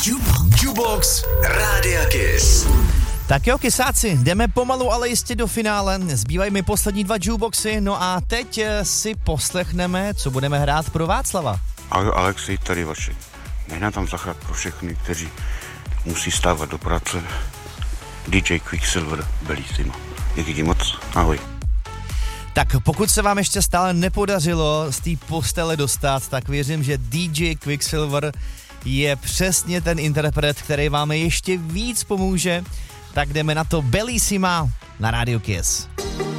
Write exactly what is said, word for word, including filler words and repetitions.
Jukebox Rádia Kiss. Tak jo, kysáci, jdeme pomalu, ale jistě do finále. Zbývají mi poslední dva jukeboxy, no a teď si poslechneme, co budeme hrát pro Václava. Ahoj Alexej, tady Vašek. Nechná tam zachrát pro všechny, kteří musí stávat do práce. dý džej Quicksilver, Bellissima. Díky ti moc, ahoj. Tak pokud se vám ještě stále nepodařilo z té postele dostat, tak věřím, že dý džej Quicksilver je přesně ten interpret, který vám ještě víc pomůže. Tak jdeme na to, Bellissima na Radio Kiss.